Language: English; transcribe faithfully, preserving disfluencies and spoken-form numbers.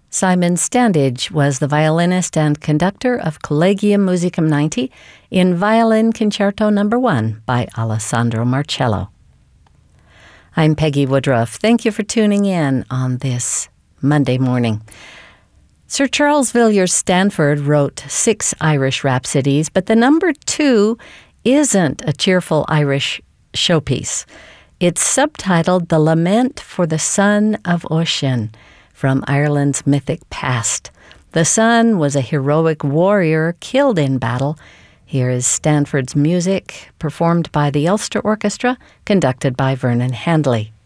Simon Standage was the violinist and conductor of Collegium Musicum ninety in Violin Concerto Number one by Alessandro Marcello. I'm Peggy Woodruff. Thank you for tuning in on this Monday morning. Sir Charles Villiers Stanford wrote six Irish rhapsodies, but the number two isn't a cheerful Irish showpiece. It's subtitled The Lament for the Son of Oisin, from Ireland's mythic past. The son was a heroic warrior killed in battle. Here is Stanford's music, performed by the Ulster Orchestra, conducted by Vernon Handley.